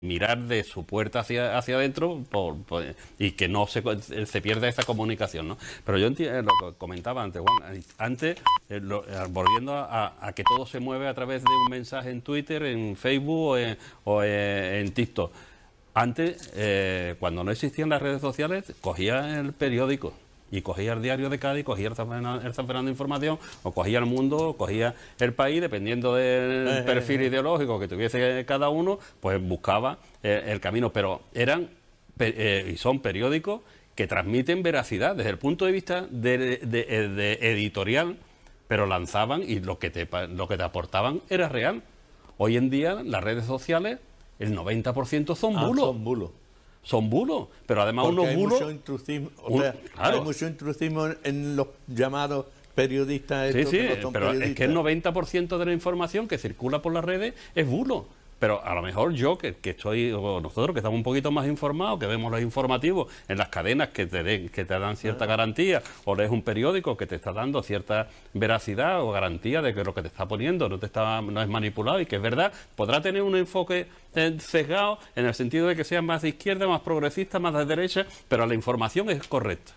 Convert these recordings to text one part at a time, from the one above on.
mirar de su puerta hacia adentro y que no se pierda esa comunicación, ¿no? Pero yo entiendo lo que comentaba antes, Juan. Antes, volviendo a que todo se mueve a través de un mensaje en Twitter, en Facebook en TikTok. Antes, cuando no existían las redes sociales, cogía el periódico y cogía el Diario de Cádiz, cogía el San Fernando Información, o cogía El Mundo, o cogía El País, dependiendo del perfil ideológico que tuviese cada uno, pues buscaba el camino. Pero eran y son periódicos que transmiten veracidad desde el punto de vista de editorial, pero lanzaban y lo que te aportaban era real. Hoy en día las redes sociales, el 90% son bulos. Son bulos. Son bulos, pero además porque unos bulos... Mucho intrusismo, claro. Hay mucho intrusismo en los llamados periodistas. Sí, que no son pero periodistas. es que el 90% de la información que circula por las redes es bulo. Pero a lo mejor yo, que estoy, o nosotros que estamos un poquito más informados, que vemos los informativos en las cadenas que te dan cierta garantía, o lees un periódico que te está dando cierta veracidad o garantía de que lo que te está poniendo no es manipulado y que es verdad, podrá tener un enfoque sesgado en el sentido de que sea más de izquierda, más progresista, más de derecha, pero la información es correcta.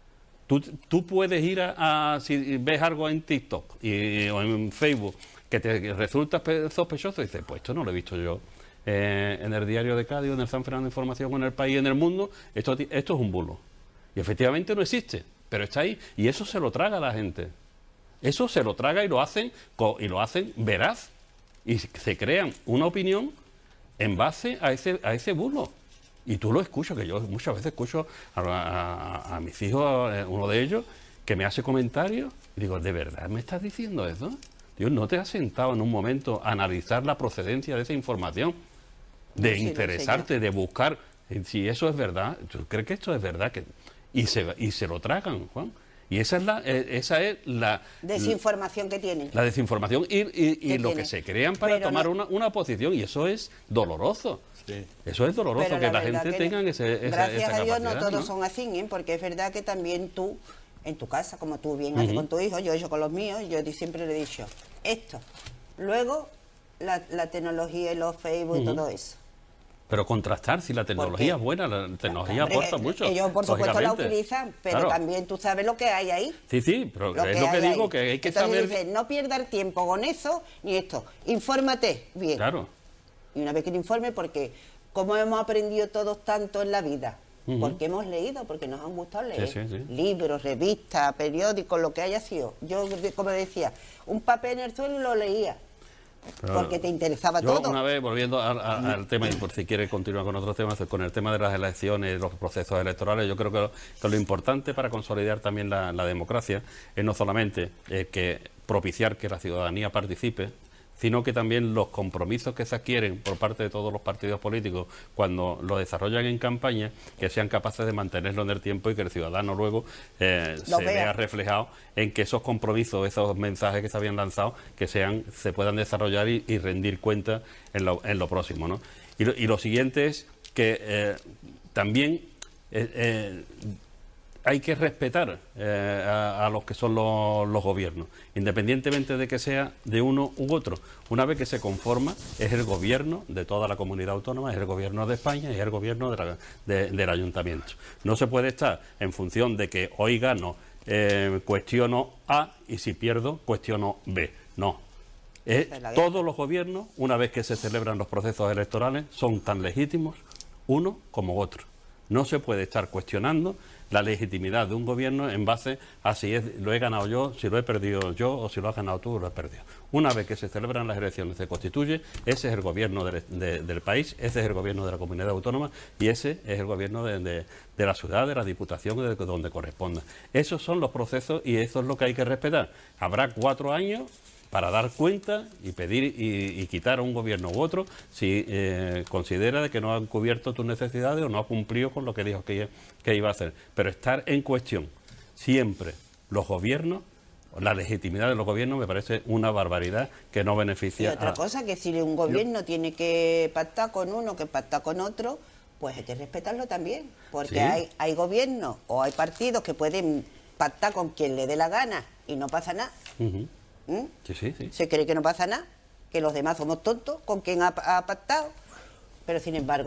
Tú puedes ir si ves algo en TikTok o en Facebook que te resulta sospechoso, y dices, pues esto no lo he visto yo en el Diario de Cádiz, en el San Fernando Información, en El País, en El Mundo, esto es un bulo. Y efectivamente no existe, pero está ahí, y eso se lo traga a la gente. Eso se lo traga y lo hacen veraz, y se crean una opinión en base a ese bulo. Y tú lo escuchas, que yo muchas veces escucho a mis hijos, uno de ellos, que me hace comentarios, y digo, ¿de verdad me estás diciendo eso? Dios, ¿no te has sentado en un momento a analizar la procedencia de esa información? De interesarte, de buscar si eso es verdad. ¿Tú crees que esto es verdad? Y se lo tragan, Juan. Y esa es la desinformación que tienen. La desinformación y lo que se crean para tomar una posición. Y eso es doloroso. Sí. Eso es doloroso, pero que la gente tenga esa gracias a Dios capacidad, no todos son así, porque es verdad que también tú, en tu casa, como tú bien haces con tu hijo, yo he hecho con los míos, yo siempre le he dicho esto. Luego, la tecnología y los Facebook y todo eso. Pero contrastar, si la tecnología es buena, la tecnología aporta mucho. Ellos, por supuesto, la utilizan, pero también tú sabes lo que hay ahí. Sí, pero es lo que digo, ahí. Que hay que entonces saber... Dices, no pierdas tiempo con eso ni esto. Infórmate bien. Claro. Y una vez que te informe, porque como hemos aprendido todos tanto en la vida, porque hemos leído, porque nos han gustado leer libros, revistas, periódicos, lo que haya sido. Yo, como decía, un papel en el suelo lo leía. Pero porque te interesaba todo. Una vez, volviendo al tema, y por si quieres continuar con otros temas, con el tema de las elecciones, los procesos electorales, yo creo que lo importante para consolidar también la democracia es no solamente que propiciar que la ciudadanía participe, sino que también los compromisos que se adquieren por parte de todos los partidos políticos cuando lo desarrollan en campaña, que sean capaces de mantenerlo en el tiempo y que el ciudadano luego se vea reflejado en que esos compromisos, esos mensajes que se habían lanzado, que se puedan desarrollar y rendir cuenta en lo próximo, ¿no? Y lo siguiente es que también hay que respetar a los que son los gobiernos, independientemente de que sea de uno u otro. Una vez que se conforma, es el gobierno de toda la comunidad autónoma, es el gobierno de España y es el gobierno del ayuntamiento. No se puede estar en función de que hoy gano, cuestiono A, y si pierdo, cuestiono B. No. Todos los gobiernos, una vez que se celebran los procesos electorales, son tan legítimos uno como otro. No se puede estar cuestionando la legitimidad de un gobierno en base a si lo he ganado yo, si lo he perdido yo, o si lo has ganado tú o lo has perdido. Una vez que se celebran las elecciones, se constituye, ese es el gobierno del país, ese es el gobierno de la comunidad autónoma y ese es el gobierno de la ciudad, de la diputación, de donde corresponda. Esos son los procesos y eso es lo que hay que respetar. Habrá 4 años para dar cuenta y pedir y quitar a un gobierno u otro si considera de que no han cubierto tus necesidades o no ha cumplido con lo que dijo que iba a hacer. Pero estar en cuestión siempre los gobiernos, la legitimidad de los gobiernos, me parece una barbaridad que no beneficia. Y otra cosa, que si un gobierno tiene que pactar con uno, que pactar con otro, pues hay que respetarlo también, porque hay gobiernos o hay partidos que pueden pactar con quien le dé la gana y no pasa nada. Sí. Se cree que no pasa nada, que los demás somos tontos con quien ha pactado. pero sin embargo